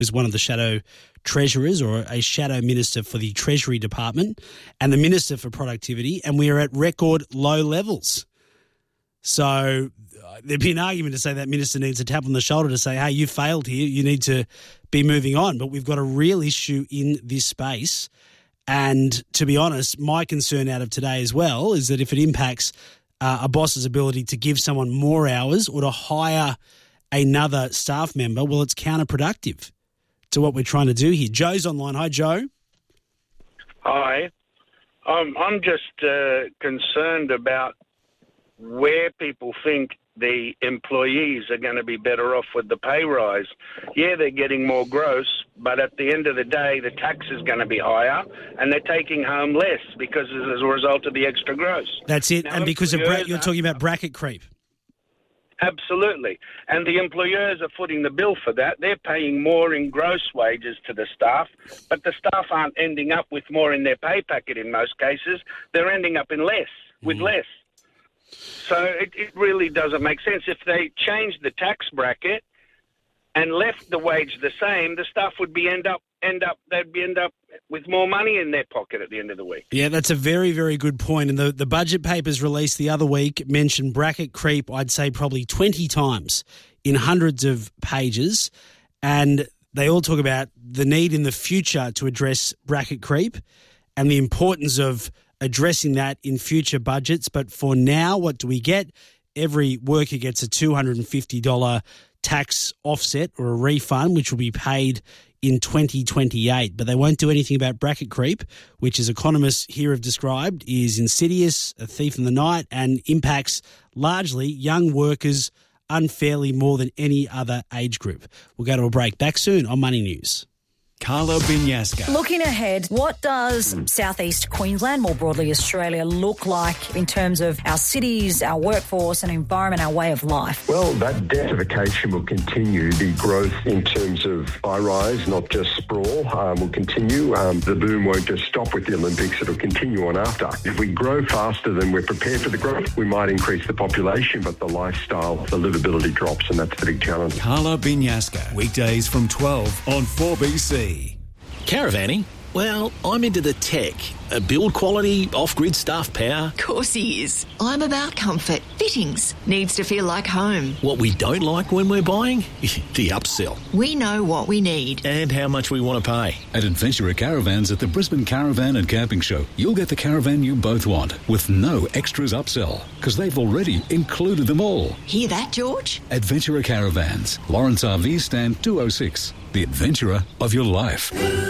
is one of the shadow treasurers or a shadow minister for the Treasury Department and the Minister for Productivity, and we are at record low levels. So there'd be an argument to say that minister needs a tap on the shoulder to say, hey, you failed here, you need to be moving on. But we've got a real issue in this space. And to be honest, my concern out of today as well is that if it impacts a boss's ability to give someone more hours or to hire another staff member, well, it's counterproductive to what we're trying to do here. Joe's online. Hi, Joe. Hi. I'm just concerned about where people think the employees are going to be better off with the pay rise. Yeah, they're getting more gross, but at the end of the day, the tax is going to be higher and they're taking home less because as a result of the extra gross. That's it. Now, and because of you're talking about bracket creep. Absolutely. And the employers are footing the bill for that. They're paying more in gross wages to the staff, but the staff aren't ending up with more in their pay packet in most cases. They're ending up in less, with less. So it really doesn't make sense. If they changed the tax bracket and left the wage the same, the staff would be end up with more money in their pocket at the end of the week. Yeah, that's a very, very good point. And the budget papers released the other week mentioned bracket creep, I'd say probably 20 times in hundreds of pages. And they all talk about the need in the future to address bracket creep and the importance of addressing that in future budgets. But for now, what do we get? Every worker gets a $250 tax offset or a refund, which will be paid in 2028. But they won't do anything about bracket creep, which, as economists here have described, is insidious, a thief in the night, and impacts largely young workers unfairly more than any other age group. We'll go to a break. Back soon on Money News. Carla Binyaska. Looking ahead, what does southeast Queensland, more broadly Australia, look like in terms of our cities, our workforce and environment, our way of life? Well, that densification will continue. The growth in terms of high-rise, not just sprawl, will continue. The boom won't just stop with the Olympics. It'll continue on after. If we grow faster than we're prepared for the growth, we might increase the population, but the lifestyle, the livability drops, and that's the big challenge. Carla Binyaska, weekdays from 12 on 4BC. Caravanning? Well, I'm into the tech. Build quality, off-grid staff power. Of course he is. I'm about comfort. Fittings. Needs to feel like home. What we don't like when we're buying? The upsell. We know what we need. And how much we want to pay. At Adventurer Caravans at the Brisbane Caravan and Camping Show, you'll get the caravan you both want with no extras upsell because they've already included them all. Hear that, George? Adventurer Caravans, Lawrence RV Stand 206. The adventurer of your life.